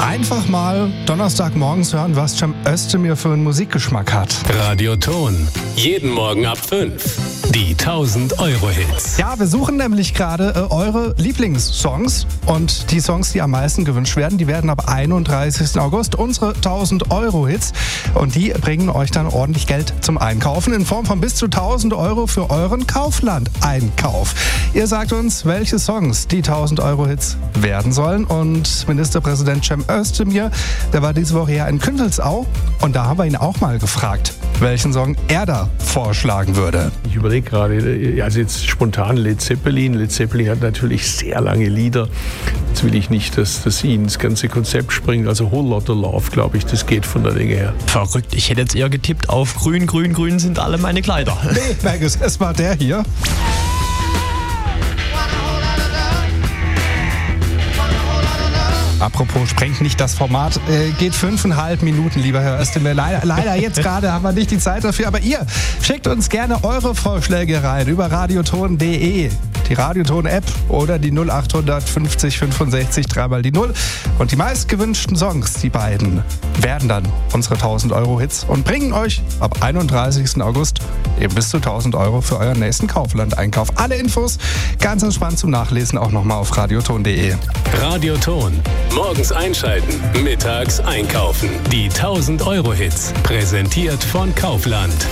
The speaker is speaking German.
Einfach mal Donnerstagmorgens hören, was Cem Özdemir für einen Musikgeschmack hat. Radioton. Jeden Morgen ab 5. Die 1000-Euro-Hits. Ja, wir suchen nämlich gerade eure Lieblingssongs. Und die Songs, die am meisten gewünscht werden, die werden ab 31. August unsere 1000-Euro-Hits. Und die bringen euch dann ordentlich Geld zum Einkaufen in Form von bis zu 1000 Euro für euren Kaufland-Einkauf. Ihr sagt uns, welche Songs die 1000-Euro-Hits werden sollen. Und Ministerpräsident Cem Özdemir, der war diese Woche ja in Kündelsau. Und da haben wir ihn auch mal gefragt, welchen Song er da vorschlagen würde. Ich überlege gerade, also jetzt spontan Led Zeppelin. Led Zeppelin hat natürlich sehr lange Lieder. Jetzt will ich nicht, dass sie ins ganze Konzept springt. Also Whole Lotta Love, glaube ich, das geht von der Länge her. Verrückt, ich hätte jetzt eher getippt auf Grün, Grün, Grün sind alle meine Kleider. Nee, Magus, es war der hier. Apropos, sprengt nicht das Format. Geht 5,5 Minuten, lieber Herr Özdemir. Leider jetzt gerade haben wir nicht die Zeit dafür. Aber ihr schickt uns gerne eure Vorschläge rein über radioton.de, die Radioton-App oder die 0800 50 65 3 die 0. Und die meistgewünschten Songs, die beiden, werden dann unsere 1000-Euro-Hits und bringen euch ab 31. August eben bis zu 1000 Euro für euren nächsten Kaufland-Einkauf. Alle Infos ganz entspannt zum Nachlesen auch nochmal auf radioton.de. Radioton. Morgens einschalten, mittags einkaufen. Die 1000-Euro-Hits. Präsentiert von Kaufland.